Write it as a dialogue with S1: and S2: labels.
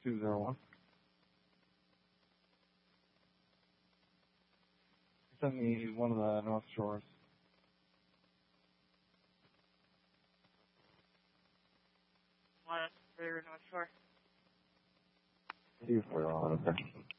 S1: 201. Send me one of the North Shores.
S2: One for North Shore.
S1: 241, okay.